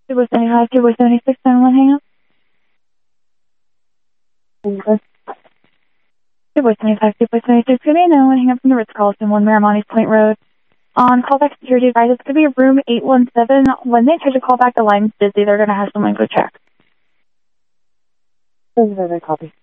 275, 276, 91, hang up. 275, 276, give me a 91, hang up from the Ritz-Carlton, 1 Miramontes Point Road. On callback security advice, it's going to be room 817. When they try to call back, the line's busy. They're going to have someone go check. Copy.